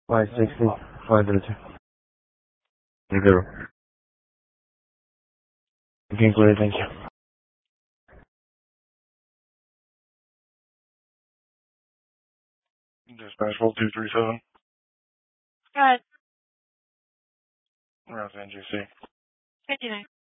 560, 532. 0. Okay, clear, thank you. Dispatch 237. Go ahead. We're at NGC. 59.